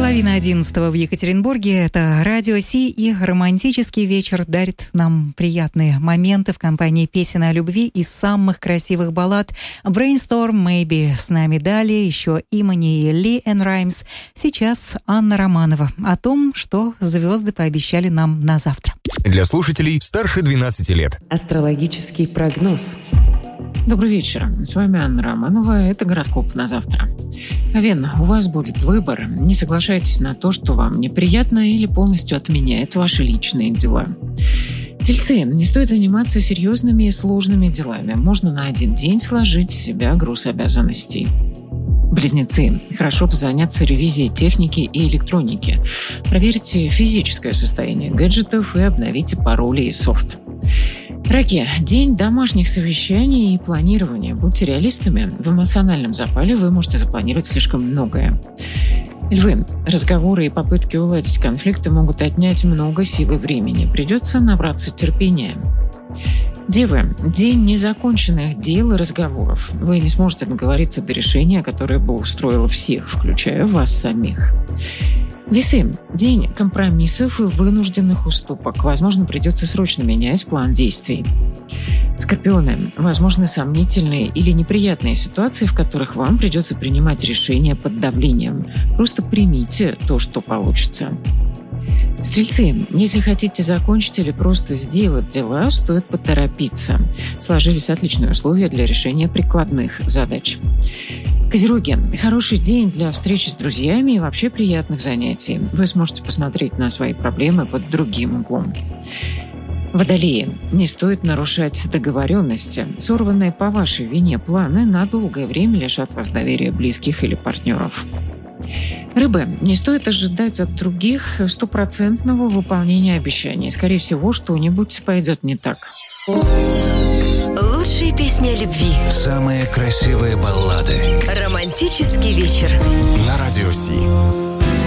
10:30 в Екатеринбурге. Это Радио Си, и романтический вечер дарит нам приятные моменты в компании песен о любви и самых красивых баллад. Brainstorm, Maybe с нами далее, еще Имани и Ли and Rhymes. Сейчас Анна Романова о том, что звезды пообещали нам на завтра. Для слушателей старше 12 лет. Астрологический прогноз. Добрый вечер. С вами Анна Романова. Это гороскоп на завтра. Овен, у вас будет выбор. Не соглашайтесь на то, что вам неприятно или полностью отменяет ваши личные дела. Тельцы, не стоит заниматься серьезными и сложными делами. Можно на один день сложить с себя груз обязанностей. Близнецы, хорошо бы заняться ревизией техники и электроники. Проверьте физическое состояние гаджетов и обновите пароли и софт. Раки, день домашних совещаний и планирования. Будьте реалистами. В эмоциональном запале вы можете запланировать слишком многое. Львы, разговоры и попытки уладить конфликты могут отнять много сил и времени. Придется набраться терпения. Девы, день незаконченных дел и разговоров. Вы не сможете договориться до решения, которое бы устроило всех, включая вас самих. Весы. День компромиссов и вынужденных уступок. Возможно, придется срочно менять план действий. Скорпионы. Возможны сомнительные или неприятные ситуации, в которых вам придется принимать решения под давлением. Просто примите то, что получится. Стрельцы. Если хотите закончить или просто сделать дела, стоит поторопиться. Сложились отличные условия для решения прикладных задач. Козероги. Хороший день для встречи с друзьями и вообще приятных занятий. Вы сможете посмотреть на свои проблемы под другим углом. Водолеи. Не стоит нарушать договоренности. Сорванные по вашей вине планы на долгое время лишат вас доверия близких или партнеров. Рыбы. Не стоит ожидать от других стопроцентного выполнения обещаний. Скорее всего, что-нибудь пойдет не так. Лучшие песни о любви. Самые красивые баллады. Романтический вечер. На Радио Си.